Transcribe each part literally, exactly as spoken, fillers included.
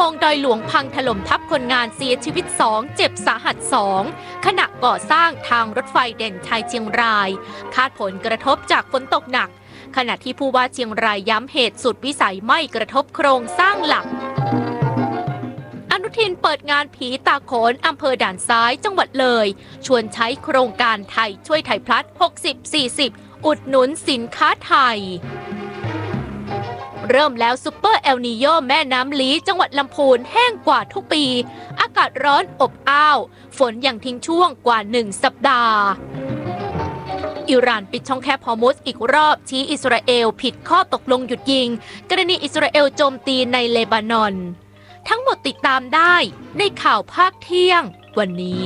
โมงค์ดอยหลวงพังถล่มทับคนงานเสียชีวิตสองเจ็บสาหัสสองขณะก่อสร้างทางรถไฟเด่นชัยเชียงรายคาดผลกระทบจากฝนตกหนักขณะที่ผู้ว่าเชียงรายย้ำเหตุสุดวิสัยไม่กระทบโครงสร้างหลักอนุทินเปิดงานผีตาโขนอำเภอด่านซ้ายจังหวัดเลยชวนใช้โครงการไทยช่วยไทยพลัด หกสิบ สี่สิบ อุดหนุนสินค้าไทยเริ่มแล้วซุปเปอร์เอลนีโยแม่น้ำลีจังหวัดลำพูนแห้งกว่าทุกปีอากาศร้อนอบอ้าวฝนยังทิ้งช่วงกว่าหนึ่งสัปดาห์อิหร่านปิดช่องแคบฮอร์มุซอีกรอบชี้อิสราเอลผิดข้อตกลงหยุดยิงกรณีอิสราเอลโจมตีในเลบานอนทั้งหมดติดตามได้ในข่าวภาคเที่ยงวันนี้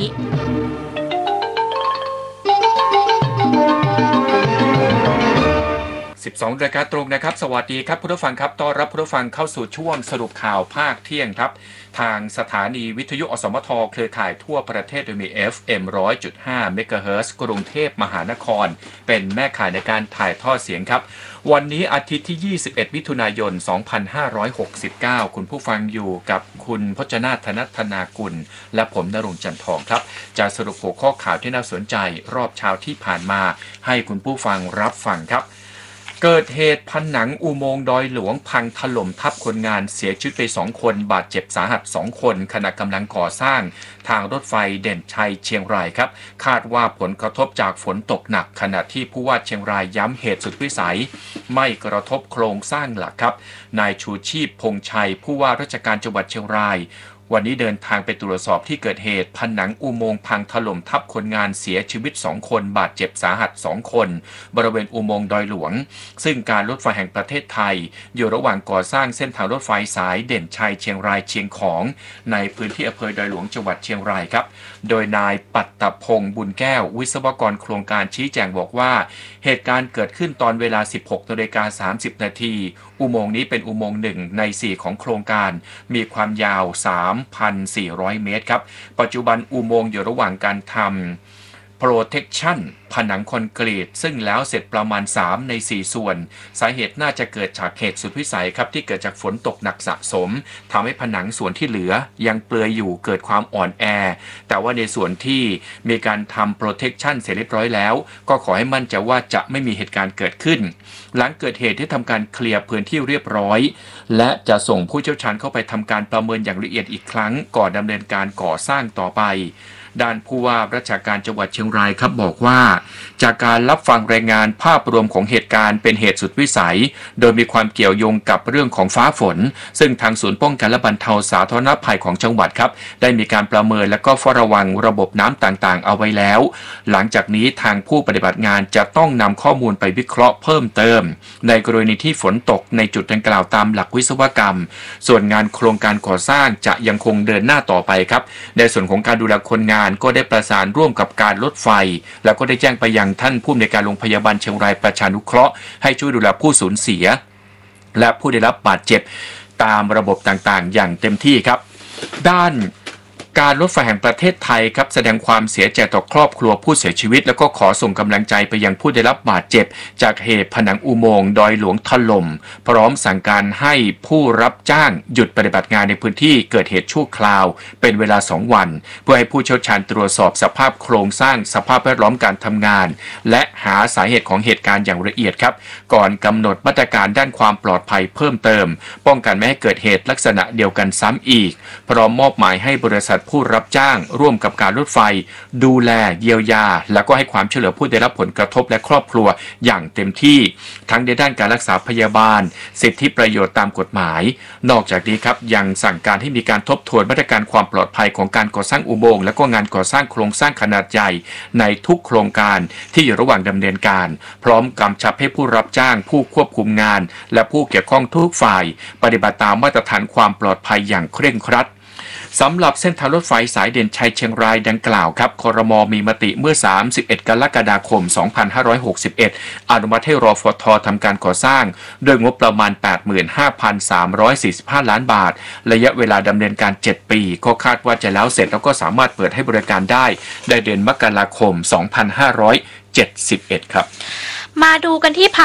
สิบสองนาฬิกาตรงนะครับสวัสดีครับผู้ฟังครับต้อนรับผู้ฟังเข้าสู่ช่วงสรุปข่าวภาคเที่ยงครับทางสถานีวิทยุอสมทเครือข่ายทั่วประเทศโดยมี เอฟ เอ็ม หนึ่งร้อยจุดห้า เมกะเฮิรตซ์กรุงเทพมหานครเป็นแม่ข่ายในการถ่ายทอดเสียงครับวันนี้อาทิตย์ที่ยี่สิบเอ็ดมิถุนายนสองพันห้าร้อยหกสิบเก้าคุณผู้ฟังอยู่กับคุณพจนาถ ธนัทธนากุลและผมณรงค์จันทองครับจะสรุปหัวข้อข่าวที่น่าสนใจรอบเช้าที่ผ่านมาให้คุณผู้ฟังรับฟังครับเกิดเหตุผนังอุโมงค์ดอยหลวงพังถล่มทับคนงานเสียชีวิตไปสองคนบาดเจ็บสาหัสสองคนขณะกำลังก่อสร้างทางรถไฟเด่นชัยเชียงรายครับคาดว่าผลกระทบจากฝนตกหนักขณะที่ผู้ว่าเชียงรายย้ำเหตุสุดวิสัยไม่กระทบโครงสร้างหลักครับนายชูชีพพงษ์ชัยผู้ว่าราชการจังหวัดเชียงรายวันนี้เดินทางไปตรวจสอบที่เกิดเหตุผนังอุโมงค์พังถล่มทับคนงานเสียชีวิตสองคนบาดเจ็บสาหัสสองคนบริเวณอุโมงค์ดอยหลวงซึ่งการรถไฟแห่งประเทศไทยอยู่ระหว่างก่อสร้างเส้นทางรถไฟสายเด่นชัยเชียงรายเชียงของในพื้นที่อำเภอดอยหลวงจังหวัดเชียงรายครับโดยนายปัตตพงษ์บุญแก้ววิศวกรโครงการชี้แจงบอกว่าเหตุการณ์เกิดขึ้นตอนเวลา สิบหกนาฬิกาสามสิบนาทีอุโมงค์นี้เป็นอุโมงค์หนึ่งในสี่ของโครงการมีความยาว สามพันสี่ร้อย เมตรครับปัจจุบันอุโมงค์อยู่ระหว่างการทำprotection ผนังคอนกรีตซึ่งแล้วเสร็จประมาณสามในสี่ส่วนสาเหตุน่าจะเกิดจากเหตุสุดวิสัยครับที่เกิดจากฝนตกหนักสะสมทำให้ผนังส่วนที่เหลือยังเปลือยอยู่เกิดความอ่อนแอแต่ว่าในส่วนที่มีการทำ protection เสร็จเรียบร้อยแล้วก็ขอให้มั่นใจว่าจะไม่มีเหตุการณ์เกิดขึ้นหลังเกิดเหตุที่ทำการเคลียร์พื้นที่เรียบร้อยและจะส่งผู้เชี่ยวชาญเข้าไปทำการประเมินอย่างละเอียดอีกครั้งก่อนดำเนินการก่อสร้างต่อไปด้านผู้ว่าราชการจังหวัดเชียงรายครับบอกว่าจากการรับฟังรายงานภาพรวมของเหตุการณ์เป็นเหตุสุดวิสัยโดยมีความเกี่ยวโยงกับเรื่องของฟ้าฝนซึ่งทางศูนย์ป้องกันและบรรเทาสาธารณภัยของจังหวัดครับได้มีการประเมินและก็เฝ้าระวังระบบน้ำต่างๆเอาไว้แล้วหลังจากนี้ทางผู้ปฏิบัติงานจะต้องนำข้อมูลไปวิเคราะห์เพิ่มเติมในกรณีที่ฝนตกในจุดดังกล่าวตามหลักวิศวกรรมส่วนงานโครงการก่อสร้างจะยังคงเดินหน้าต่อไปครับในส่วนของการดูแลคนงานก็ได้ประสานร่วมกับการรถไฟแล้วก็ได้แจ้งไปยังท่านผู้อำนวยการโรงพยาบาลเชียงรายประชานุเคราะห์ให้ช่วยดูแลผู้สูญเสียและผู้ได้รับบาดเจ็บตามระบบต่างๆอย่างเต็มที่ครับด้านการรถไฟแห่งประเทศไทยครับแสดงความเสียใจต่อครอบครัวผู้เสียชีวิตแล้วก็ขอส่งกำลังใจไปยังผู้ได้รับบาดเจ็บจากเหตุผนังอุโมงค์ดอยหลวงถล่มพร้อมสั่งการให้ผู้รับจ้างหยุดปฏิบัติงานในพื้นที่เกิดเหตุชั่วคราวเป็นเวลาสองวันเพื่อให้ผู้เชี่ยวชาญตรวจสอบสภาพโครงสร้างสภาพแวดล้อมการทำงานและหาสาเหตุของเหตุการณ์อย่างละเอียดครับก่อนกำหนดมาตรการด้านความปลอดภัยเพิ่มเติมป้องกันไม่ให้เกิดเหตุลักษณะเดียวกันซ้ำอีกพร้อมมอบหมายให้บริษัทผู้รับจ้างร่วมกับการรถไฟดูแลเยียวยาและก็ให้ความช่วยเหลือผู้ได้รับผลกระทบและครอบครัวอย่างเต็มที่ทั้งในด้านการรักษาพยาบาลสิทธิประโยชน์ตามกฎหมายนอกจากนี้ครับยังสั่งการให้มีการทบทวนมาตรการความปลอดภัยของการก่อสร้างอุโมงค์และก็งานก่อสร้างโครงสร้างขนาดใหญ่ในทุกโครงการที่อยู่ระหว่างดำเนินการพร้อมกำชับให้ผู้รับจ้างผู้ควบคุมงานและผู้เกี่ยวข้องทุกฝ่ายปฏิบัติตามมาตรฐานความปลอดภัยอย่างเคร่งครัดสำหรับเส้นทางรถไฟสายเด่นชัยเชียงรายดังกล่าวครับครม.มีมติเมื่อสามสิบเอ็ดกรกฎาคมสองพันห้าร้อยหกสิบเอ็ดอนุมัติให้รฟท.ทำการก่อสร้างโดยงบประมาณ แปดหมื่นห้าพันสามร้อยสี่สิบห้า ล้านบาทระยะเวลาดำเนินการเจ็ดปีก็คาดว่าจะแล้วเสร็จแล้วก็สามารถเปิดให้บริการได้ในเดือนมกราคมสองพันห้าร้อยเจ็ดสิบเอ็ดครับมาดูกันที่